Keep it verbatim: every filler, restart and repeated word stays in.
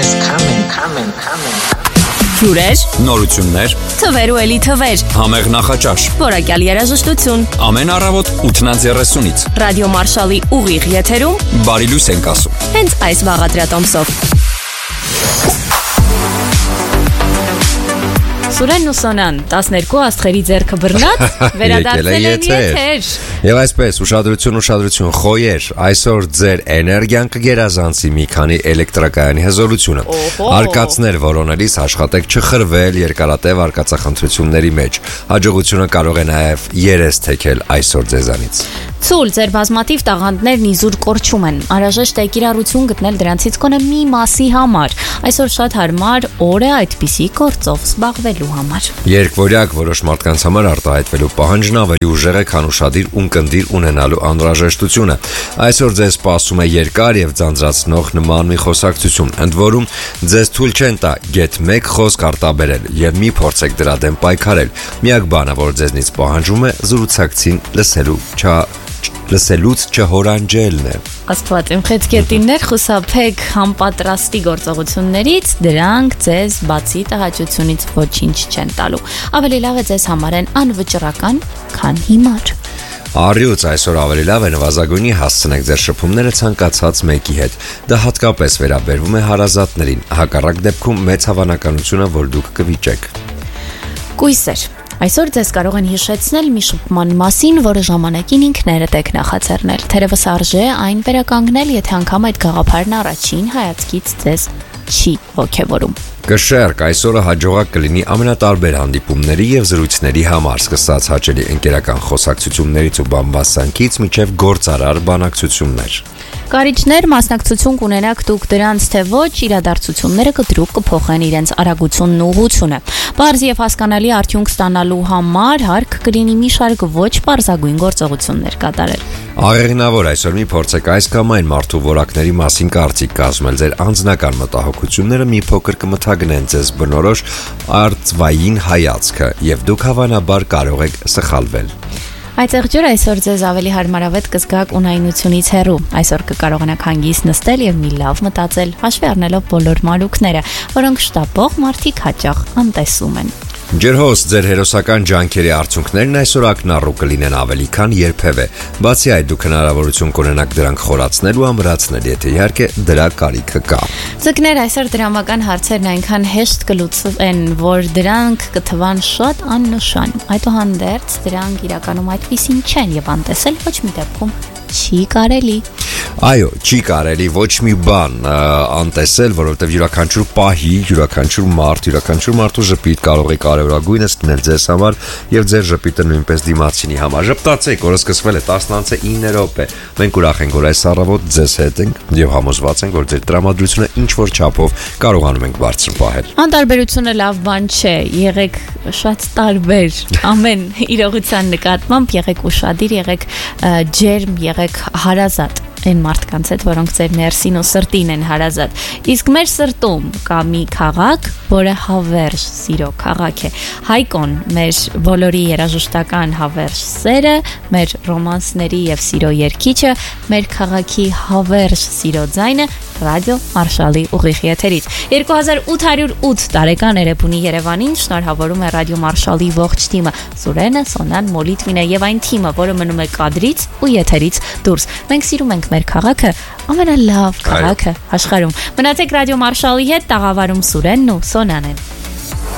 is coming, coming, coming. Հյուրեր, նորություններ, թվեր ու էլի թվեր, համեղ նախաճաշ, որակյալ երաժշտություն, ամեն առավոտ ութից երեսունից, Ռադիո Մարշալի ուղիղ եթերում, բարի լույս ենք ասում, հենց այս բաղադրատոմսով։ Սուրենն ու Սոնան, տասներկու աստղերի ձեռքը բռնած, վերադարձել են եթեր։ Եվ այսպես, ուշադրություն, ուշադրություն, խոյեր, այսօր ձեր էներգիան կգերազանցի մի քանի էլեկտրակայանի հզորությունը։ Արկածներ որոնելիս աշխատեք չխրվել երկարատև արկածախնդրությունների մեջ։ Հաջողությունը կարող է նաև երես թեքել այսօր ձեզանից։ Ցուլ, ձեր բազմատիվ տաղանդներն իզուր կորչում են։ Անհրաժեշտ է կիրառություն գտնել դրանցից կոնե մի մասի համար։ Այսօր շատ հարմար օր է այդպիսի գործով զբաղվելու համար։ Երկվորյակ որոշ մարդկանց համար արտահայտվելու պահանջն ավելի ուժեղ է, քան ուշադիր ունկնդիր ունենալու անհրաժեշտությունը։ Այսօր ձեզ սպասում է երկար եւ ձանձրացնող նման մի խոսակցություն, ընդ որում ձեզ թույլ չեն տա գեթ մեկ խոսք արտաբերել եւ մի փորձեք դրա դեմ պայքարել։ Միակ բանը, որ ձեզնից պահանջում է, զրուցակցին լսելու չա լսելուց չհորանջելն է։ Աստված իմ խեցգետիններ խուսափեք համապատրաստի գործողություններից, դրանք ձեզ բացի տհաճությունից ոչինչ չեն տալու։ Ավելի լավ է ձեզ համարեն անվճռական, քան հիմար։ Առյուծ այսօր ավելի լավ է նվազագույնի հասցնեք ձեր շփումները ցանկացած մեկի հետ։ Դա հատկապես վերաբերվում է հարազատներին, հակառակ դեպքում մեծ հավանականություն է, որ դուք կվիճեք։ Կույսեր, այսօր ձեզ կարող են հիշեցնել մի շփման մասին, որը ժամանակին ինքներդ եք նախաձեռնել։ Թերևս արժե այն վերականգնել, եթե անգամ այդ գաղափարն առաջին հայացքից ձեզ չի ոգևորում։ Կշերկ, այսօրը հաջողակ կլինի ամենատարբեր հանդիպումների եւ զրույցների համար, սկսած հաճելի ընկերական խոսակցություններից ու բամբասանքից մինչեւ գործարար բանակցություններ։ Կարիճներ, մասնակցություն կունենաք դուք դրանց, թե ոչ, իրադարձությունները կտրուկ կփոխեն իրենց արագությունն ու ուղղությունը։ Պարզ եւ հասկանալի արդյունք ստանալու համար հարկ կլինի մի շարք ոչ պարզագույն գործողություններ կատարել։ Աղեղնավոր այսօր մի փորձեք այս կամ այն մարդու որակների մասին կարծիք կազմել, ձեր անձնական մտահոգությունները մի փոքր կմթագնեն ձեզ բնորոշ արծվային հայացքը եւ դուք հավանաբար կարող եք սխալվել։ Այդ եղջյուրը այսօր ձեզ ավելի հարմարավետ կզգաք ունայնությունից հեռու։ Այսօր կկարողանաք հանգիստ նստել եւ մի լավ մտածել, հաշվի առնելով բոլոր մանուկները, որոնք շտապող մարդիկ հաճախ անտեսում են։ Ջերհոս, ձեր հերոսական ջանքերի արդյունքներն այսօր ակնառու կլինեն ավելի քան երբևէ։ Բացի այդ, դուք հնարավորություն կունենաք դրանք խորացնել ու ամրացնել, եթե իհարկե դրա կարիքը կա։ Ձկներ, այսօր դրամական հարցերն այնքան հեշտ կլուծվեն, որ դրանք կթվան շատ աննշան։ Այդուհանդերձ դրանք իրականում այդպիսին չեն եւ անտեսել ոչ մի դեպքում չի կարելի։ Այո, չի կարելի ոչ մի բան անտեսել, որովհետև յուրաքանչյուր պահի, յուրաքանչյուր մարդ, յուրաքանչյուր մարդու ժպիտ կարող է կարևորագույնս լինել ձեզ համար եւ ձեր ժպիտը նույնպես դիմացինի համար։ Ժպտացեք, օրը սկսվել է տասնինը ինը րոպե։ Մենք ուրախ ենք, որ այս առավոտ ձեզ հետ ենք եւ համոզված ենք, որ ձեր տրամադրությունը ինչ որ չափով կարողանում ենք բարձր պահել։ Անտարբերությունը լավ բան չէ, եղեք շատ տարբեր, ամեն իրողության նկատմամբ եղեք ուշադիր, եղեք ջերմ, եղեք հարազատ այն մարդկանց հետ, որոնք ձեր ներսին ու սրտին են հարազատ։ Իսկ մեր սրտում կա մի քաղաք, որը հավերժ սիրո քաղաք է։ Հայկոն, մեր բոլորի երաժշտական հավերժ սերը, մեր ռոմանսների եւ սիրո երգիչը, մեր քաղաքի հավերժ սիրո ձայնը Ռադիո Մարշալի ուղիղ եթերից։ երկու հազար ութ հարյուր ութ տարեկան Էրեբունի Երևանին շնորհավորում է Ռադիո Մարշալի ողջ թիմը՝ Սուրենը, Սոնան, Մոլիտվինը եւ այն թիմը, որը մնում է կադրից ու եթերից դուրս։ Մենք սիրում ենք մեր քաղաքը, ամենալավ քաղաքը աշխարհում։ Մնացեք Ռադիո Մարշալի հետ, տաղավարում Սուրենն ու Սոնան են։